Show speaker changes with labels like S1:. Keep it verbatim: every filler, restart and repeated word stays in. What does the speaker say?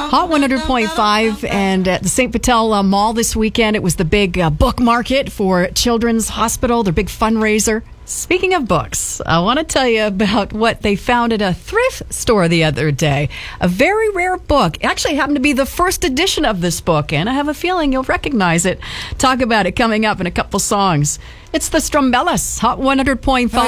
S1: Hot one hundred point five, and at the Saint Patel uh, Mall this weekend, it was the big uh, book market for Children's Hospital, their big fundraiser. Speaking of books, I want to tell you about what they found at a thrift store the other day. A very rare book. It actually happened to be the first edition of this book, and I have a feeling you'll recognize it. Talk about it coming up in a couple songs. It's the Strumbellas, Hot one hundred point five.